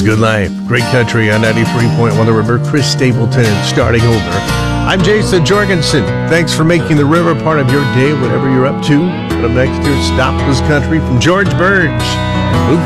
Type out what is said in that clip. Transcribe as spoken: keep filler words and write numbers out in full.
It's Good Life, great country on ninety-three point one The River. Chris Stapleton starting over. I'm Jason Jorgensen. Thanks for making the river part of your day, whatever you're up to. But up next, here's Stop This Country from George Burge.